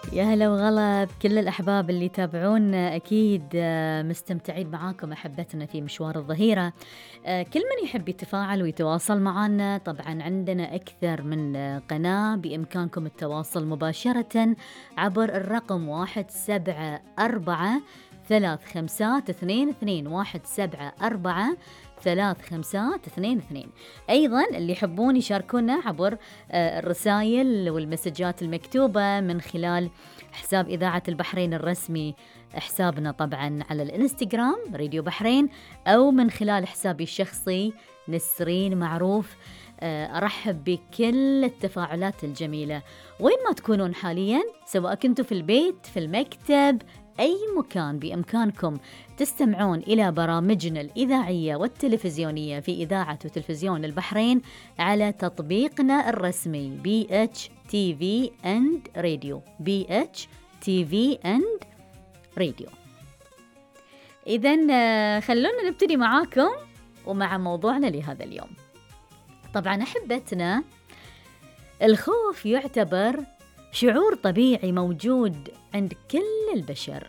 يا هلا وغلا بكل الأحباب اللي يتابعونا، أكيد مستمتعين معاكم أحبتنا في مشوار الظهيرة. كل من يحب يتفاعل ويتواصل معنا، طبعا عندنا أكثر من قناة بإمكانكم التواصل مباشرة عبر الرقم 174 2 2 174 أيضا اللي يحبون يشاركونا عبر الرسائل والمسجات المكتوبة من خلال حساب إذاعة البحرين الرسمي، حسابنا طبعا على الإنستغرام راديو بحرين، أو من خلال حسابي الشخصي نسرين معروف. أرحب بكل التفاعلات الجميلة وين ما تكونون حاليا، سواء كنتوا في البيت، في المكتب، أي مكان بإمكانكم تستمعون إلى برامجنا الإذاعية والتلفزيونية في إذاعة وتلفزيون البحرين على تطبيقنا الرسمي BHTV and Radio. BHTV and Radio. إذن خلونا نبتدي معاكم ومع موضوعنا لهذا اليوم. طبعا أحبتنا، الخوف يعتبر شعور طبيعي موجود عند كل البشر.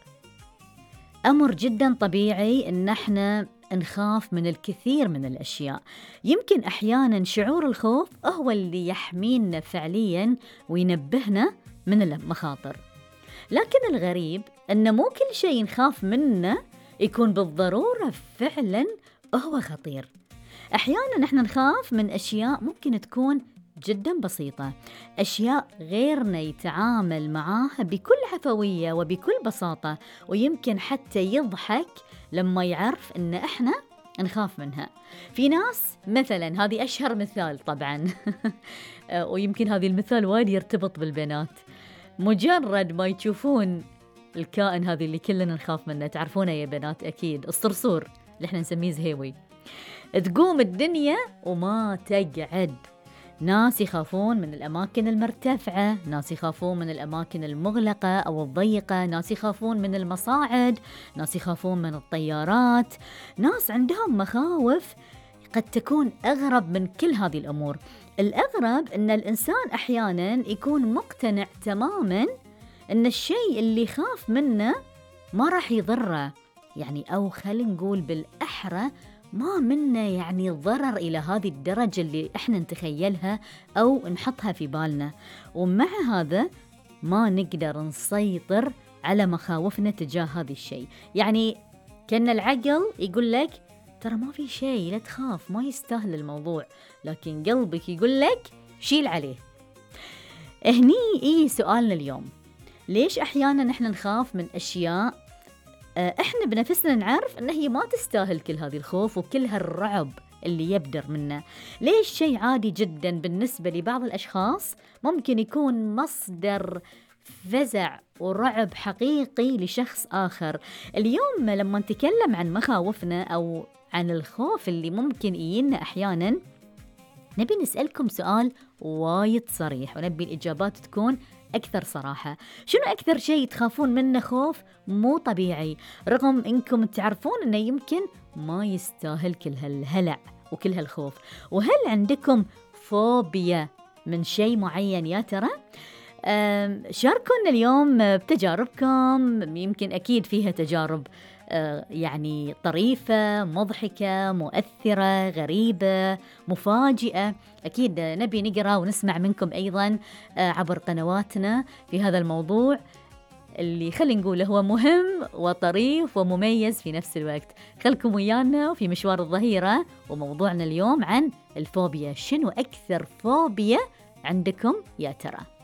أمر جدا طبيعي إن احنا نخاف من الكثير من الأشياء. يمكن أحيانا شعور الخوف هو اللي يحمينا فعليا وينبهنا من المخاطر، لكن الغريب أن مو كل شيء نخاف منه يكون بالضرورة فعلا هو خطير. أحيانا نحن نخاف من أشياء ممكن تكون جدا بسيطة، أشياء غيرنا يتعامل معاها بكل عفوية وبكل بساطة، ويمكن حتى يضحك لما يعرف إن إحنا نخاف منها. في ناس مثلا، هذه أشهر مثال طبعا ويمكن هذه المثال وايد يرتبط بالبنات، مجرد ما يشوفون الكائن هذه اللي كلنا نخاف منه، تعرفونه يا بنات أكيد، الصرصور اللي احنا نسميه زهيوي، تقوم الدنيا وما تقعد. ناس يخافون من الأماكن المرتفعة، ناس يخافون من الأماكن المغلقة أو الضيقة، ناس يخافون من المصاعد، ناس يخافون من الطيارات، ناس عندهم مخاوف قد تكون أغرب من كل هذه الأمور. الأغرب أن الإنسان أحياناً يكون مقتنع تماماً أن الشيء اللي خاف منه ما راح يضره، يعني أو خلينا نقول بالأحرى ما منا يعني ضرر إلى هذه الدرجة اللي إحنا نتخيلها أو نحطها في بالنا، ومع هذا ما نقدر نسيطر على مخاوفنا تجاه هذا الشيء. يعني كأن العقل يقول لك ترى ما في شيء، لا تخاف، ما يستاهل الموضوع، لكن قلبك يقول لك شيل عليه. هني سؤالنا اليوم، ليش أحيانا نحن نخاف من أشياء إحنا بنفسنا نعرف أنه هي ما تستاهل كل هذه الخوف وكل هالرعب اللي يبدر منه؟ ليش شيء عادي جدا بالنسبة لبعض الأشخاص ممكن يكون مصدر فزع ورعب حقيقي لشخص آخر؟ اليوم لما نتكلم عن مخاوفنا أو عن الخوف اللي ممكن يجينا أحيانا، نبي نسألكم سؤال وايد صريح ونبي الإجابات تكون أكثر صراحة. شنو أكثر شيء تخافون منه خوف مو طبيعي، رغم إنكم تعرفون إنه يمكن ما يستاهل كل هالهلع وكل هالخوف؟ وهل عندكم فوبيا من شيء معين يا ترى؟ شاركونا اليوم بتجاربكم، يمكن أكيد فيها تجارب يعني طريفة، مضحكة، مؤثرة، غريبة، مفاجئة. أكيد نبي نقرأ ونسمع منكم أيضا عبر قنواتنا في هذا الموضوع اللي خلينا نقول هو مهم وطريف ومميز في نفس الوقت. خلكم ويانا في مشوار الظهيرة، وموضوعنا اليوم عن الفوبيا. شنو أكثر فوبيا عندكم يا ترى؟